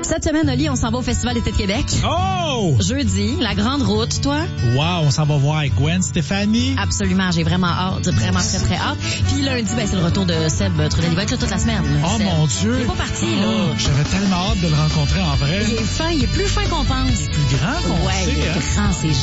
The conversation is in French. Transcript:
Cette semaine, Oli, on s'en va au Festival d'été de Québec. Oh! Jeudi, la grande route, toi? Wow, on s'en va voir avec Gwen Stéphanie. Absolument, j'ai vraiment hâte, vraiment très, très hâte. Puis lundi, c'est le retour de Seb Trudel. Il va être là toute la semaine. Oh Seb. mon Dieu! Il est pas parti, là. Oh, j'avais tellement hâte de le rencontrer en vrai. Il est fin, il est plus fin qu'on pense. Il est plus grand qu'on ouais, sait. il est hein? grand, c'est